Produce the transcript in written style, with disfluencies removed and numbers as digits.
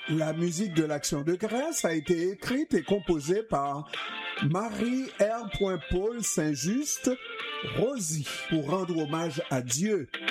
La musique de l'Action de grâce a été écrite et composée par Marie R. Paul Saint-Just, Rosie, pour rendre hommage à Dieu.